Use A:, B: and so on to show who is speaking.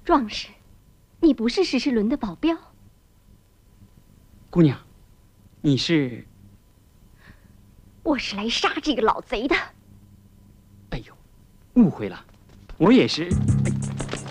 A: 壮士，你不是石世伦的保镖？
B: 姑娘，你是？
A: 我是来杀这个老贼的。
B: 哎呦，误会了，我也是。